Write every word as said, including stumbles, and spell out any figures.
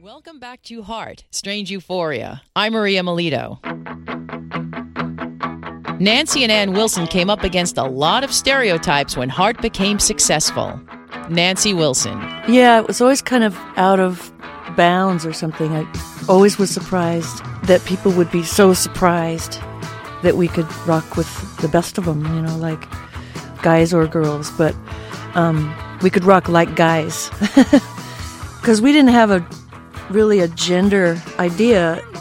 Welcome back to Heart, Strange Euphoria. I'm Maria Melito. Nancy and Ann Wilson came up against a lot of stereotypes when Heart became successful. Nancy Wilson. Yeah, it was always kind of out of bounds or something. I always was surprised that people would be so surprised that we could rock with the best of them, you know, like guys or girls. But um, we could rock like guys. Because we didn't have a really a gender idea